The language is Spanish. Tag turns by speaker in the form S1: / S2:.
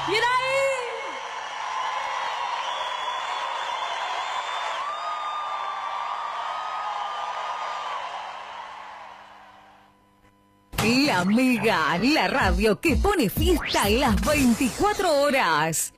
S1: Bien ahí.
S2: La Mega, la radio que pone fiesta en las 24 horas.